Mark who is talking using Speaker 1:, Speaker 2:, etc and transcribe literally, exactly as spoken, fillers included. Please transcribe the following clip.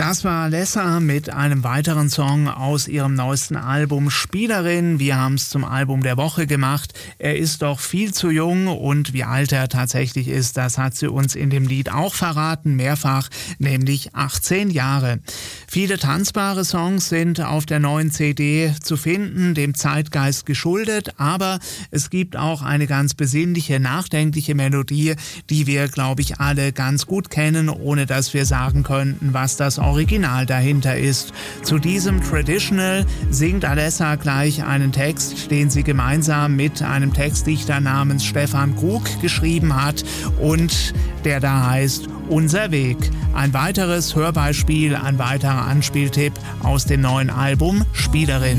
Speaker 1: Das war Alessa mit einem weiteren Song aus ihrem neuesten Album Spielerin. Wir haben es zum Album der Woche gemacht. Er ist doch viel zu jung und wie alt er tatsächlich ist, das hat sie uns in dem Lied auch verraten, mehrfach, nämlich achtzehn Jahre. Viele tanzbare Songs sind auf der neuen C D zu finden, dem Zeitgeist geschuldet, aber es gibt auch eine ganz besinnliche, nachdenkliche Melodie, die wir, glaube ich, alle ganz gut kennen, ohne dass wir sagen könnten, was das Original dahinter ist. Zu diesem Traditional singt Alessa gleich einen Text, den sie gemeinsam mit einem Textdichter namens Stefan Krug geschrieben hat und der da heißt Unser Weg. Ein weiteres Hörbeispiel, ein weiterer Anspieltipp aus dem neuen Album Spielerin.